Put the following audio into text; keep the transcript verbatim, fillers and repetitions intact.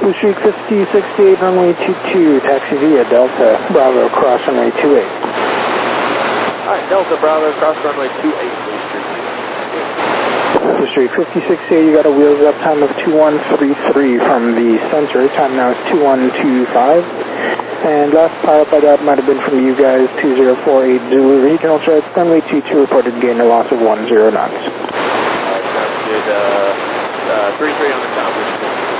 Blue Streak fifty sixty-eight, runway two two, taxi via Delta, Bravo, cross runway two eight. Alright, Delta, Bravo, cross runway two eight, Blue Streak. Blue Streak fifty sixty-eight, you got a wheels up time of two one three three from the center, time now is two one two five. And last pilot by that might have been from you guys, two zero four eight Zulu Regional Jet, runway two two, reported gain or loss of one zero knots. Alright, sounds good. Uh, uh, three three on the top.